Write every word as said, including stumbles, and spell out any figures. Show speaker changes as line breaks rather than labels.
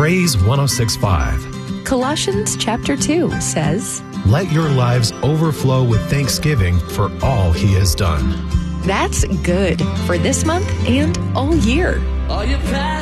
Praise one oh six point five.
Colossians chapter two says,
Let your lives overflow with thanksgiving for all he has done.
That's good for this month and all year.
All your past